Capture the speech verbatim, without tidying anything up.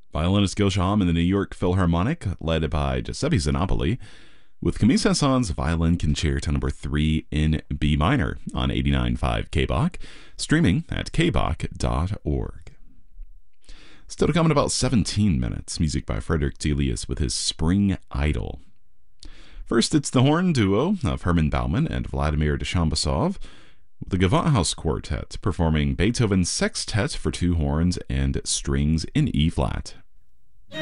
Violinist Gil Shaham in the New York Philharmonic, led by Giuseppe Zanopoli, with Camille Saint-Saëns' Violin Concerto number three in B minor on eighty-nine point five K B O C, streaming at k b o c dot org. Still to come in about seventeen minutes, music by Frederick Delius with his Spring Idol. First, it's the horn duo of Herman Baumann and Vladimir Deshambasov, with the Gewandhaus Quartet performing Beethoven's Sextet for two horns and strings in E-flat.